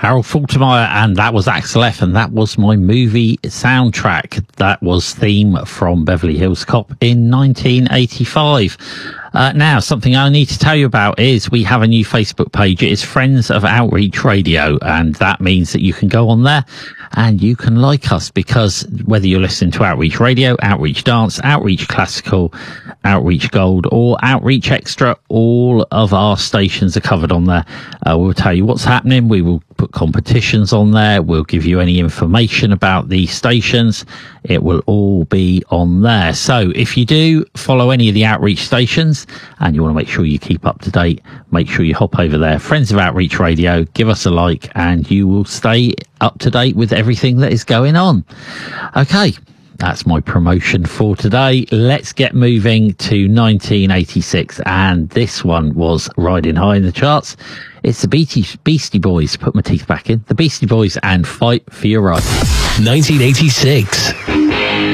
Harold Faltermeyer, and that was Axel F, and that was my movie soundtrack. That was theme from Beverly Hills Cop in 1985. Now, something I need to tell you about is we have a new Facebook page. It is Friends of Outreach Radio, and that means that you can go on there and you can like us, because whether you're listening to Outreach Radio, Outreach Dance, Outreach Classical, Outreach Gold, or Outreach Extra, all of our stations are covered on there. We'll tell you what's happening. We will put competitions on there. We'll give you any information about the stations. It will all be on there. So if you do follow any of the Outreach stations and you want to make sure you keep up to date, make sure you hop over there, Friends of Outreach Radio, give us a like, and you will stay up to date with everything that is going on. Okay, that's my promotion for today. Let's get moving to 1986, and this one was riding high in the charts. It's the Beastie Boys. Put my teeth back in. The Beastie Boys and Fight for Your Right. 1986.